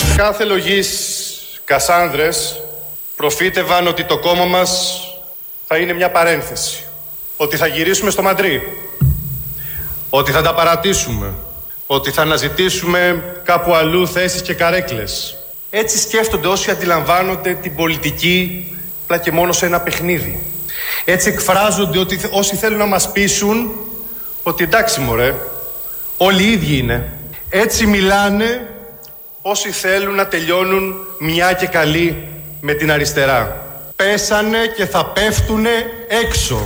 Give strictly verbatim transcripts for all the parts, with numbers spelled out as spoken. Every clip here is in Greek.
Κάθε λογής Κασάνδρες προφήτευαν ότι το κόμμα μας θα είναι μια παρένθεση. Ότι θα γυρίσουμε στο Μαντρί. Ότι θα τα παρατήσουμε. Ότι θα αναζητήσουμε κάπου αλλού θέσεις και καρέκλες. Έτσι σκέφτονται όσοι αντιλαμβάνονται την πολιτική απλά και μόνο σε ένα παιχνίδι. Έτσι εκφράζονται ότι όσοι θέλουν να μας πείσουν ότι εντάξει μωρέ, όλοι οι ίδιοι είναι. Έτσι μιλάνε όσοι θέλουν να τελειώνουν μια και καλή με την αριστερά. Πέσανε και θα πέφτουνε έξω.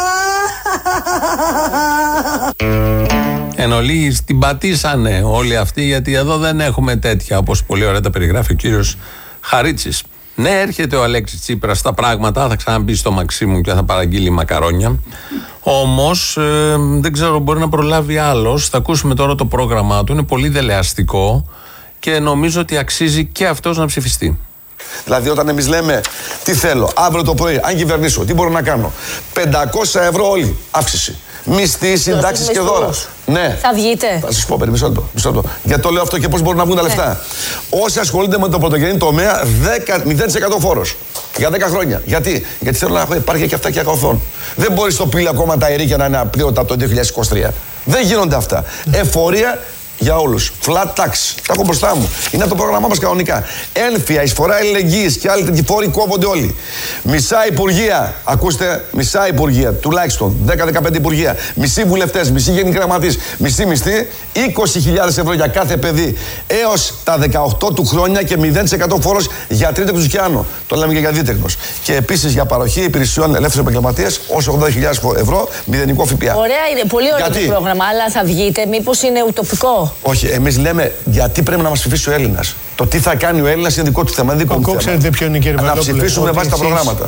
Εν ολίγης την πατήσανε όλοι αυτοί, γιατί εδώ δεν έχουμε τέτοια, όπως πολύ ωραία τα περιγράφει ο κύριος Χαρίτσης. Ναι, έρχεται ο Αλέξης Τσίπρας στα πράγματα, θα ξαναμπεί στο Μαξίμου και θα παραγγείλει μακαρόνια. Όμως ε, δεν ξέρω, μπορεί να προλάβει άλλος. Θα ακούσουμε τώρα το πρόγραμμά του, είναι πολύ δελεαστικό και νομίζω ότι αξίζει και αυτός να ψηφιστεί. Δηλαδή, όταν εμείς λέμε τι θέλω, αύριο το πρωί, αν κυβερνήσω, τι μπορώ να κάνω. πεντακόσια ευρώ όλοι αύξηση. Μισθή, συντάξεις και δώρα. Ναι. Θα βγείτε. Θα σας πω, περί μισό λεπτό. Γιατί το λέω αυτό και πώς μπορούν να βγουν τα λεφτά. Ναι. Όσοι ασχολούνται με το πρωτογενή τομέα, μηδέν τοις εκατό φόρος. Για δέκα χρόνια. Γιατί, Γιατί θέλω να υπάρχει και αυτά και ακολουθών. Δεν μπορεί στο πύλη ακόμα τα αερίκια να είναι απλήρωτα από το δύο χιλιάδες είκοσι τρία. Δεν γίνονται αυτά. Εφορία για όλους. Flat tax. Τα έχω μπροστά μου. Είναι από το πρόγραμμά μας κανονικά. Ένφια, εισφορά αλληλεγγύης και άλλοι τέτοιοι φόροι κόβονται όλοι. Μισά υπουργεία. Ακούστε, μισά υπουργεία. Τουλάχιστον δέκα με δεκαπέντε υπουργεία. Μισοί βουλευτές, μισοί γενικοί γραμματείς, μισή μισθή. είκοσι χιλιάδες ευρώ για κάθε παιδί έως τα δεκαοκτώ του χρόνια και μηδέν τοις εκατό φόρος για τρίτεχνους και άνω. Το λέμε και για δίτεχνους. Και επίσης για παροχή υπηρεσιών ελεύθερους επαγγελματίες ως ογδόντα χιλιάδες ευρώ μηδενικό ΦΠΑ. Ωραία, είναι πολύ ωραίο το πρόγραμμα, αλλά θα βγείτε, μήπως είναι ουτοπικό? Όχι, εμείς λέμε γιατί πρέπει να μας ψηφίσει ο Έλληνας. Το τι θα κάνει ο Έλληνας είναι δικό του θέμα. Δικό μου ξέρετε ποιο είναι, κύριε Βελόπουλο. Να ψηφίσουμε βάσει τα προγράμματα.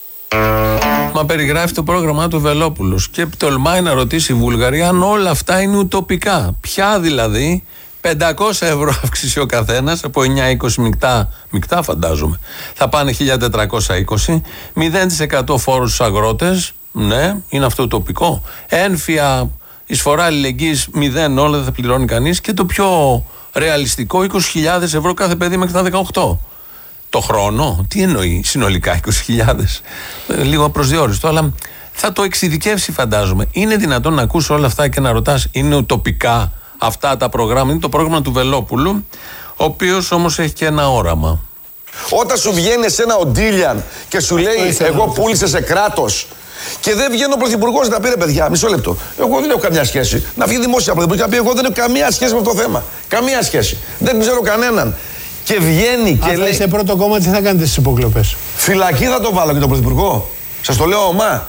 Μα περιγράφει το πρόγραμμά του Βελόπουλος και τολμάει να ρωτήσει η Βουλγαρία αν όλα αυτά είναι ουτοπικά. Ποια δηλαδή? πεντακόσια ευρώ αύξηση ο καθένας από εννιά είκοσι μεικτά, μεικτά φαντάζομαι. Θα πάνε χίλια τετρακόσια είκοσι. μηδέν τοις εκατό φόρους στους αγρότες. Ναι, είναι αυτό ουτοπικό. Ένφια, εισφορά αλληλεγγύης μηδέν, όλα δεν θα πληρώνει κανείς. Και το πιο ρεαλιστικό, είκοσι χιλιάδες ευρώ κάθε παιδί μέχρι τα δεκαοκτώ. Το χρόνο, τι εννοεί συνολικά είκοσι χιλιάδες? Λίγο απροσδιόριστο, αλλά θα το εξειδικεύσει φαντάζομαι. Είναι δυνατόν να ακούς όλα αυτά και να ρωτάς, είναι ουτοπικά αυτά τα προγράμματα? Είναι το πρόγραμμα του Βελόπουλου, ο οποίος όμως έχει και ένα όραμα. Όταν σου βγαίνει εσένα ο Ντίλιαν και σου λέει εγώ πούλησε σε κράτος, και δεν βγαίνει ο πρωθυπουργός να πει ρε παιδιά, μισό λεπτό. Εγώ δεν έχω καμιά σχέση. Να βγει δημόσια πρωθυπουργός και να πει εγώ δεν έχω καμία σχέση με αυτό το θέμα. Καμία σχέση. Δεν ξέρω κανέναν. Και βγαίνει και αν λέει. Αν είστε πρώτο κόμμα, τι θα κάνετε στις υποκλοπές? Φυλακή θα το βάλω και τον πρωθυπουργό. Σας το λέω ομά.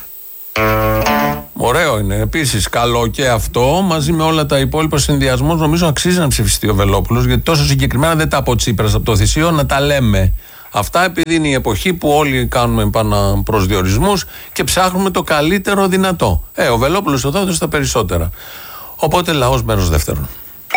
Ωραίο είναι. Επίσης, καλό και αυτό μαζί με όλα τα υπόλοιπα συνδυασμός. Νομίζω αξίζει να ψηφιστεί ο Βελόπουλος, γιατί τόσο συγκεκριμένα δεν τα από Τσίπρας από το θυσίο να τα λέμε. Αυτά επειδή είναι η εποχή που όλοι κάνουμε επαναπροσδιορισμούς και ψάχνουμε το καλύτερο δυνατό. Ε, ο Βελόπουλος εδώ έδωσε τα περισσότερα. Οπότε λαός μέρος δεύτερον.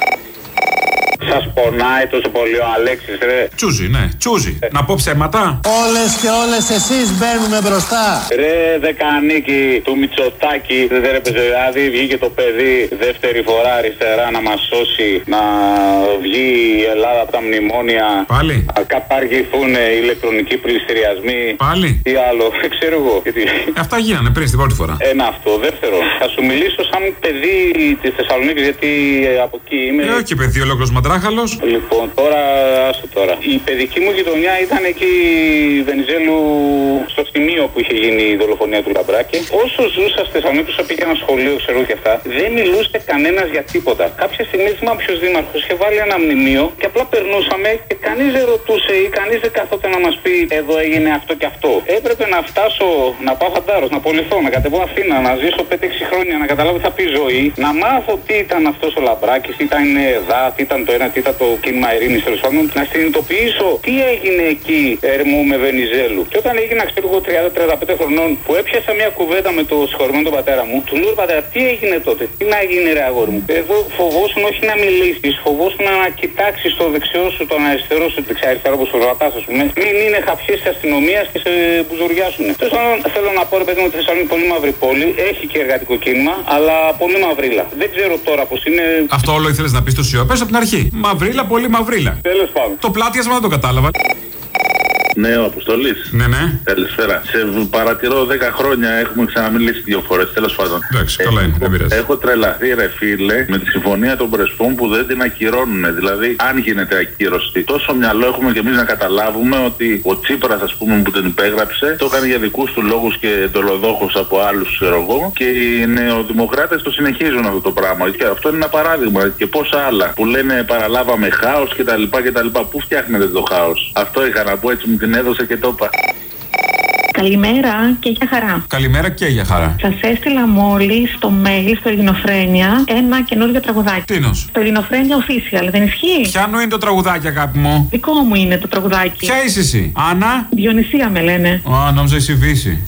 Σας πονάει τόσο πολύ ο Αλέξης, ρε? Τσούζι, ναι, τσούζι. Ε. Να πω ψέματα. Όλες και όλες εσείς μπαίνουμε μπροστά. Ρε δεκανίκη του Μητσοτάκη, δεν έπαιζε, δηλαδή βγήκε το παιδί δεύτερη φορά αριστερά να μας σώσει, να βγει η Ελλάδα από τα μνημόνια. Πάλι. Να καταργηθούν οι ηλεκτρονικοί πληστηριασμοί. Πάλι. Τι άλλο, δεν ξέρω εγώ. Αυτά γίνανε πριν στην πρώτη φορά. Ένα αυτό. Δεύτερο, θα σου μιλήσω σαν παιδί της Θεσσαλονίκης, γιατί από εκεί είμαι. Ε, όχι παιδί, ολόκληρος μαντράχαλος. Λοιπόν, τώρα, άστο τώρα. Η παιδική μου γειτονιά ήταν εκεί Βενιζέλου, στο σημείο που είχε γίνει η δολοφονία του Λαμπράκη. Όσο ζούσα στη Θεσσαλονίκη, όσο πήγα ένα σχολείο, ξέρω και αυτά, δεν μιλούσε κανένας για τίποτα. Κάποια στιγμή θυμάμαι ποιος δήμαρχος είχε βάλει ένα μνημείο και απλά περνούσαμε και κανείς δεν ρωτούσε ή κανείς δεν καθόταν να μας πει εδώ έγινε αυτό και αυτό. Έπρεπε να φτάσω, να πάω Χαντάρος, να πωληθώ, να κατεβώ Αθήνα, να ζήσω πέντε έξι χρόνια, να καταλάβω τι θα πει ζωή, να μάθω τι ήταν αυτός ο Λαμπράκης, τι ήταν η ΕΔΑ, τι ήταν το ένα, τι ήταν το κίνημα ειρήνης, τέλος πάντων, να συνειδητοποιήσω τι έγινε εκεί Ερμού με Βενιζέλου. Και όταν έγινα, ξέρω εγώ, τριάντα τριάντα πέντε χρονών, που έπιασα μια κουβέντα με το συγχωρημένο τον πατέρα μου, του λέω πατέρα, τι έγινε τότε, τι να γίνει, ρε αγόρι μου. Εδώ φοβόσουν όχι να μιλήσεις, φοβόσουν να κοιτάξεις το δεξιό σου, τον αριστερό σου, δεξιά-αριστερό όπως ο Ρατάς, ας πούμε, μην είναι χαφιές της αστυνομίας και σε μπουζουριάσουν. Τέλος πάντων, θέλω να πω, ρε παιδί μου, ότι η Θεσσαλονίκη είναι πολύ μαύρη πόλη, έχει και εργατικό κίνημα, αλλά πολύ μαυρίλα. Δεν ξέρω τώρα πώς είναι. Αυτό όλο ήθελες να πεις στο ΣΥΟ, πες από την αρχή. Μαυρίλα, πολύ μαυρίλα. Τέλος πάντων. Το πλάτιασμα δεν το κατάλαβα. Ναι, ο Αποστολής. Ναι, ναι. Καλησπέρα. Σε παρατηρώ δέκα χρόνια, έχουμε ξαναμιλήσει δύο φορές. Τέλος πάντων. Εντάξει, καλά είναι, δεν πειράζει. Έχω τρελαθεί, ρε φίλε, με τη συμφωνία των Πρεσπών που δεν την ακυρώνουν. Δηλαδή, αν γίνεται ακύρωστη, τόσο μυαλό έχουμε κι εμείς να καταλάβουμε ότι ο Τσίπρας, ας πούμε, που την υπέγραψε, το έκανε για δικούς του λόγους και εντολοδόχος από άλλους, ξέρω εγώ. Και οι νεοδημοκράτες το συνεχίζουν αυτό το πράγμα. Και αυτό είναι ένα παράδειγμα. Και πόσα άλλα που λένε παραλάβαμε χάος κτλ. κτλ. Πού φτιάχνετε το χάος? Αυτό είχα να πω, έτσι μου την έδωσε και το είπα. Καλημέρα και για χαρά. Καλημέρα και για χαρά. Σας έστειλα μόλις στο mail, στο Ελληνοφρένια, ένα καινούργιο τραγουδάκι. Τίνος. Το Ελληνοφρένια official, δεν ισχύει? Ποιανού είναι το τραγουδάκι, αγάπη μου? Δικό μου είναι το τραγουδάκι. Ποια είσαι εσύ? Άννα? Διονυσία με λένε. Α, νόμιζα εσύ Βύση.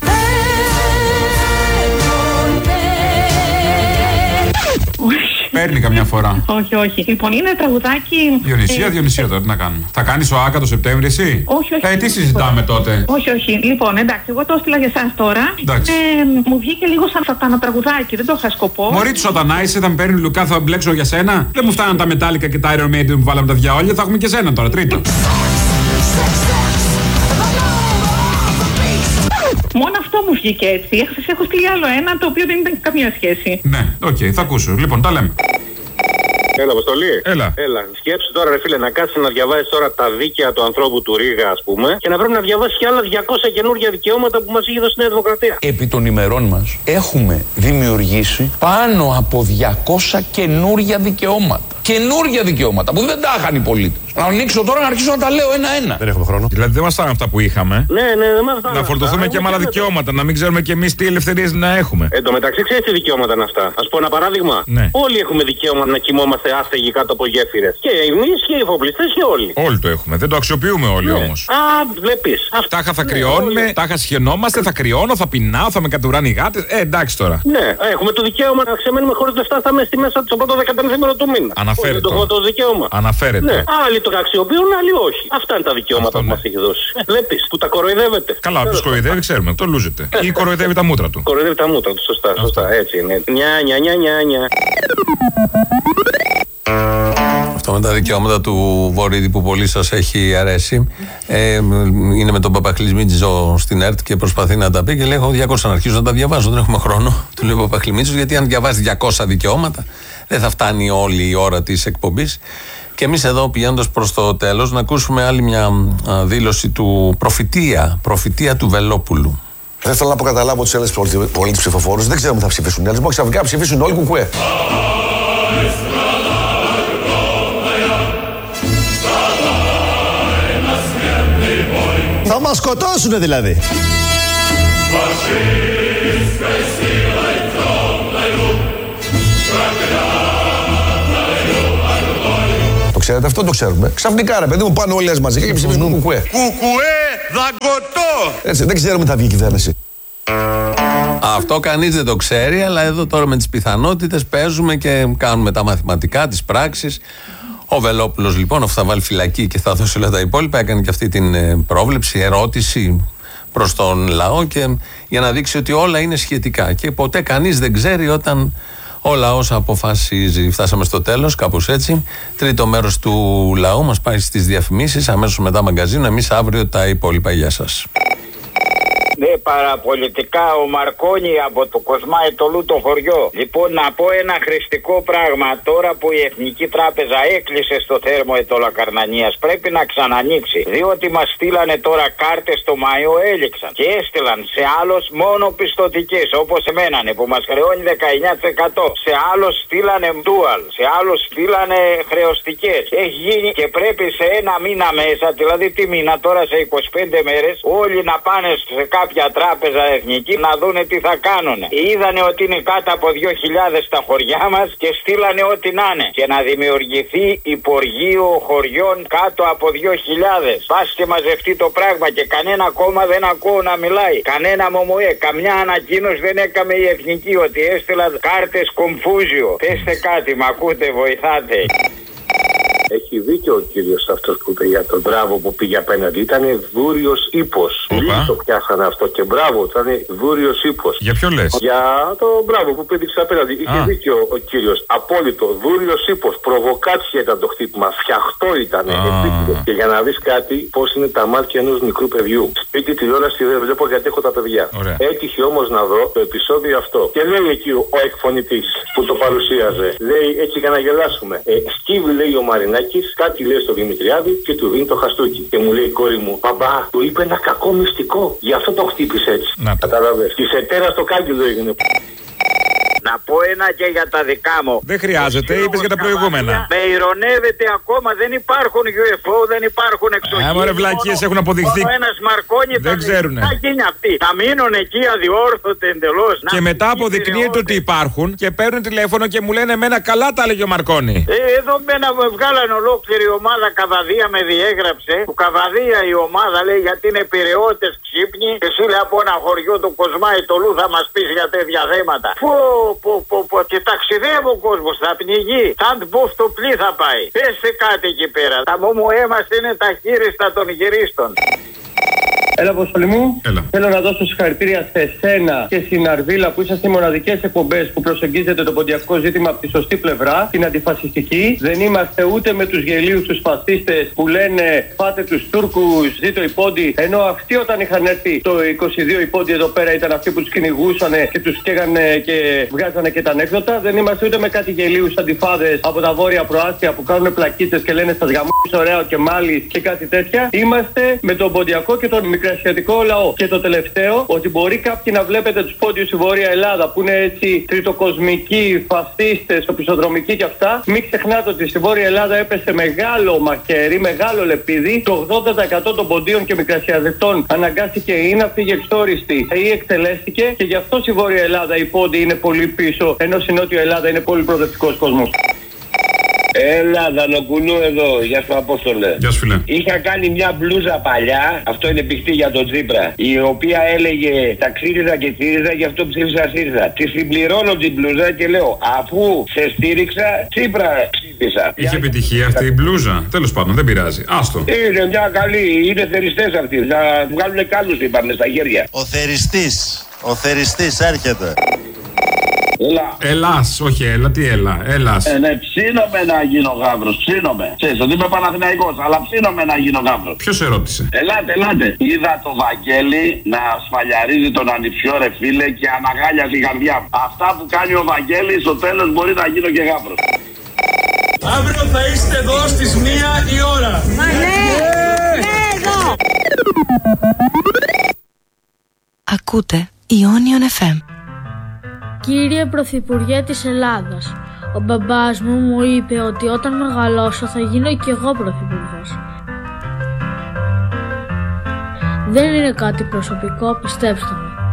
Παίρνει καμιά φορά. Όχι, όχι. Λοιπόν, είναι τραγουδάκι. Διονυσία, ε, Διονυσία τώρα, τι να κάνουμε. Θα κάνεις ο Άκα το Σεπτέμβρη, εσύ? Όχι, όχι. Ε, τι συζητάμε τότε? Όχι, όχι. Λοιπόν, εντάξει, εγώ το έστειλα για εσάς τώρα. Εντάξει. Ε, μου βγήκε λίγο σαν σατάνα τραγουδάκι, δεν το είχα σκοπό. Μωρή του σατανά είσαι, θα με παίρνει Λουκά, θα μπλέξω για σένα. Δεν μου φτάνουν τα μετάλλικα και τα Iron Maiden που βάλαμε τα διαόλια, θα έχουμε και σένα τώρα, τρίτο. Μόνο αυτό μου βγήκε έτσι. Σας έχω στείλει άλλο ένα το οποίο δεν ήταν καμία σχέση. Ναι, οκ, okay, θα ακούσω. Λοιπόν, τα λέμε. Έλα, Αποστολή. Έλα. Έλα. Σκέψου τώρα, ρε φίλε, να κάτσεις να διαβάσεις τώρα τα δίκαια του ανθρώπου του Ρήγα, ας πούμε, και να πρέπει να διαβάσεις και άλλα διακόσια καινούργια δικαιώματα που μας είχε δώσει η Νέα Δημοκρατία. Επί των ημερών μας έχουμε δημιουργήσει πάνω από διακόσια καινούργια δικαιώματα. Καινούργια δικαιώματα που δεν τα είχαν οι πολίτες. Να ανοίξω τώρα να αρχίσω να τα λέω ένα-ένα. Δεν έχουμε χρόνο. Δηλαδή δεν μας φτάνουν αυτά που είχαμε. Ναι, ναι, δεν μας φτάνουν. Να φορτωθούμε και με άλλα δικαιώματα, να μην ξέρουμε κι εμείς τι ελευθερίες να έχουμε. Εν τω μεταξύ, ξέρεις τι δικαιώματα είναι αυτά? Ας πω ένα παράδειγμα. Ναι. Όλοι έχουμε δικαίωμα να κοιμόμαστε άστεγοι κάτω από γέφυρες. Και εμείς και οι εφοπλιστές και όλοι. Όλοι το έχουμε. Δεν το αξιοποιούμε όλοι Ναι. όμως. Α, βλέπεις. Τάχα θα Ναι, κρυώνουμε, όλοι. τάχα σχαινόμαστε, θα κρυώνω, θα πεινάω, θα με κατουράνε οι γάτες. Ε, εντάξει τώρα. Ναι, έχουμε το δικαίωμα να ξεμένουμε χωρίς λεφτά στα μέσα στη μέσα του πρώτο δεκαπέντε του μήνα. Αναφέρεται. Όλοι το έχουμε το δικαίωμα. Αναφέρεται. Ναι, άλλοι το αξιοποιούν, άλλοι όχι. Αυτά είναι τα δικαιώματα Αυτό, που ναι. μας έχει δώσει. Ε, βλέπεις που τα κοροϊδεύετε. Καλά, ποιος κοροϊδεύει, ξέρουμε. Το λούζεται. Ή κοροϊδεύει τα μούτρα του. Κοροϊδεύει τα μούτρα του, σωστά, σωστά. Έτσι είναι. Νιά, νιά, νιά, νιά, νιά. Αυτό με τα δικαιώματα του Βορύδη που πολύ σας έχει αρέσει. Ε, είναι με τον Παπαχλημίτζο στην ΕΡΤ και προσπαθεί να τα πει και λέει: έχω διακόσια να αρχίσω να τα διαβάζω. Δεν έχουμε χρόνο. Του λέει ο Παπαχλημίτζος, γιατί αν διαβάζει διακόσια δικαιώματα, δεν θα φτάνει όλη η ώρα της εκπομπής. Και εμείς εδώ πηγαίνοντας προς το τέλος, να ακούσουμε άλλη μια α, δήλωση του προφητεία, προφητεία του Βελόπουλου. Δεν θέλω να αποκαταλάβω τους Έλληνες πολίτες ψηφοφόρους. Δεν ξέρουμε τι θα ψηφίσουν. Οι άλλοι μόνο ξαφνικά ψηφίσουν όλοι κουκουέ. Θα μας σκοτώσουνε δηλαδή. Το ξέρετε αυτό, το ξέρουμε. Ξαφνικά ρε παιδί μου πάνε όλες μαζί και ψηφίσουν κουκουέ. Κουκουέ δαγκωτό! Έτσι, δεν ξέρουμε τι θα βγει η κυβέρνηση. Αυτό κανείς δεν το ξέρει, αλλά εδώ τώρα με τις πιθανότητες παίζουμε και κάνουμε τα μαθηματικά, τις πράξεις. Ο Βελόπουλος λοιπόν, αφού θα βάλει φυλακή και θα δώσει όλα τα υπόλοιπα, έκανε και αυτή την ε, πρόβλεψη, ερώτηση προς τον λαό και για να δείξει ότι όλα είναι σχετικά και ποτέ κανείς δεν ξέρει όταν ο λαός αποφασίζει. Φτάσαμε στο τέλος, κάπως έτσι. Τρίτο μέρος του λαού μας πάει στις διαφημίσεις, αμέσως μετά μαγκαζίνο. Εμείς αύριο τα υπόλοιπα. Γεια σας. Ναι, παραπολιτικά ο Μαρκόνι από το Κοσμάι το Λούτο χωριό. Λοιπόν, να πω ένα χρηστικό πράγμα. Τώρα που η Εθνική Τράπεζα έκλεισε στο θέρμο Ετωλακαρνανίας, πρέπει να ξανανοίξει. Διότι μας στείλανε τώρα κάρτες το Μάιο, έληξαν. Και έστειλαν σε άλλους μόνο πιστωτικές, όπως εμένανε, που μας χρεώνει δεκαεννιά τοις εκατό. Σε άλλους στείλανε dual. Σε άλλους στείλανε χρεωστικές. Έχει γίνει και πρέπει σε ένα μήνα μέσα, δηλαδή τι μήνα τώρα, σε είκοσι πέντε μέρες, όλοι να πάνε σε κάποια τράπεζα εθνική να δούνε τι θα κάνουνε. Είδανε ότι είναι κάτω από δύο χιλιάδες στα χωριά μας και στείλανε ό,τι να είναι. Και να δημιουργηθεί υπουργείο χωριών κάτω από δύο χιλιάδες. Πας και μαζευτεί το πράγμα και κανένα κόμμα δεν ακούω να μιλάει. Κανένα μομοέ, καμιά ανακοίνωση δεν έκαμε η εθνική ότι έστειλαν κάρτες κομφούζιο. Θέστε κάτι, μ' ακούτε, βοηθάτε. Έχει δίκιο ο κύριος αυτός που είπε για τον μπράβο που πήγε απέναντι. Ήταν δούριος ύπος. Λίγοι το πιάσανε αυτό και μπράβο, ήταν δούριος ύπος. Για ποιο λες? Για το μπράβο που πήδηξε απέναντι. Είχε δίκιο ο κύριος. Απόλυτο. Δούριος ύπος. Προβοκάτσια ήταν το χτύπημα. Φτιαχτό ήταν. Και για να δεις κάτι, πώς είναι τα μάτια ενός μικρού παιδιού. Σπίτι τηλεόραση δεν βλέπω γιατί έχω τα παιδιά. Ωραία. Έτυχε όμως να δω το επεισόδιο αυτό. Και λέει εκεί ο εκφωνητής που το παρουσίαζε. Λέει έτσι για να γελάσουμε. Ε, σκύβει λέει ο Μαρινάκης, κάτι λέει στο Δημητριάδη και του δίνει το χαστούκι. Και μου λέει η κόρη μου, μπαμπά, του είπε ένα κακό μυστικό. Γι' αυτό το χτύπησε έτσι. Καταλαβες. Τη ετέρα στο κάγκελο έγινε. Να πω ένα και για τα δικά μου. Δεν χρειάζεται, είπες για τα προηγούμενα. Με ηρωνεύεται ακόμα, δεν υπάρχουν γιου εφ ο, δεν υπάρχουν εξωγήινοι. Άμορε βλακίες έχουν αποδειχθεί. Ο ένας Μαρκόνι δεν ξέρουνε. Θα γίνει αυτή. Θα μείνουν εκεί αδιόρθωτε εντελώς. Και μετά αποδεικνύεται ότι υπάρχουν και παίρνουν τηλέφωνο και μου λένε εμένα καλά τα έλεγε ο Μαρκόνι. Ε, εδώ μένα βγάλανε ολόκληρη ομάδα Καβαδία με διέγραψε. Που Καβαδία η ομάδα λέει γιατί είναι πειραιώτες ξύπνοι. Και εσύ λέει από ένα χωριό του Κοσμάη το Λου θα μας πεις για τέτοια θέματα. Πω, πω, πω, πω. Και ταξιδεύει ο κόσμος, θα πνιγεί. Σαν μπουφ το πλοίο θα πάει. Πέστε κάτι εκεί πέρα. Τα μου έμας είναι τα χείριστα των γυρίστων. Έλα, Αποστολή μου. Έλα. Θέλω να δώσω συγχαρητήρια σε εσένα και στην Αρβίλα που είσαστε οι μοναδικές εκπομπές που προσεγγίζετε το ποντιακό ζήτημα από τη σωστή πλευρά, την αντιφασιστική. Δεν είμαστε ούτε με τους γελίους τους φασίστες που λένε πάτε τους Τούρκους, ζήτω οι πόντοι. Ενώ αυτοί όταν είχαν έρθει το είκοσι δύο οι πόντοι εδώ πέρα ήταν αυτοί που τους κυνηγούσαν και τους καίγανε και βγάζανε και τα ανέκδοτα. Δεν είμαστε ούτε με κάτι γελίους αντιφάδες από τα βόρεια προάστια που κάνουν πλακίτες και λένε σας γαμμούς ωραίο και μάλι και κάτι τέτοια. Είμαστε με τον ποντιακό και τον μικρασιατικό λαό. Και το τελευταίο, ότι μπορεί κάποιοι να βλέπετε τους πόντιους στη Βόρεια Ελλάδα που είναι έτσι τριτοκοσμικοί, φασίστες, οπισθοδρομικοί και αυτά. Μην ξεχνάτε ότι στη Βόρεια Ελλάδα έπεσε μεγάλο μαχαίρι, μεγάλο λεπίδι. Το ογδόντα τοις εκατό των ποντίων και μικρασιατικών αναγκάστηκε ή να φύγει εξόριστη ή εκτελέστηκε. Και γι' αυτό στη Βόρεια Ελλάδα οι πόντιοι είναι πολύ πίσω, ενώ στη Νότια Ελλάδα είναι πολύ προοδευτικός κόσμος. Έλα, Δανοκουνού εδώ. Γεια σου, Απόστολε. Γεια σου, φίλε. Είχα κάνει μια μπλούζα παλιά, αυτό είναι πηχτή για τον Τσίπρα, η οποία έλεγε ταξίριζα και τσίριζα, γι' αυτό ψήφισα ΣΥΡΙΖΑ. Τη συμπληρώνω την μπλούζα και λέω, αφού σε στήριξα, Τσίπρα ψήφισα. Είχε επιτυχία αυτή η μπλούζα. Τέλος πάντων, δεν πειράζει. Άστο. Είναι μια καλή, είναι θεριστές αυτοί. Θα βγάλουν κάλους, είπαμε, στα χέρια. Ο θεριστής, ο θεριστής έρχεται. Έλα. Ελλάς, όχι έλα, τι έλα, Ελλάς. Ε, ναι, ψήνομαι να γίνω γάβρος, ψήνομαι. Ξέρεις ότι είμαι Παναθηναϊκός, αλλά ψήνομαι να γίνω γάβρος. Ποιος ερώτησε? Ελάτε, ελάτε. Είδα το Βαγγέλη να σφαλιαρίζει τον ανιψιό ρε φίλε και αναγάλιασε η καρδιά μου. Αυτά που κάνει ο Βαγγέλης, στο τέλος μπορεί να γίνω και γάβρος. Αύριο θα είστε εδώ στις μία η ώρα. Μα ναι, ναι, εδώ. Ακούτε Ionion εφ εμ. Κύριε Πρωθυπουργέ της Ελλάδας, ο μπαμπάς μου μου είπε ότι όταν μεγαλώσω θα γίνω κι εγώ πρωθυπουργός. Δεν είναι κάτι προσωπικό, πιστέψτε με.